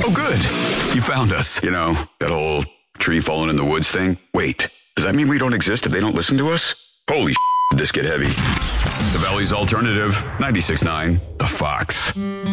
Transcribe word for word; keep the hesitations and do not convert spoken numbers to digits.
Oh, good. You found us. You know, that whole tree falling in the woods thing? Wait, does that mean we don't exist if they don't listen to us? Holy shit, did this get heavy. The Valley's Alternative, ninety-six point nine, The Fox.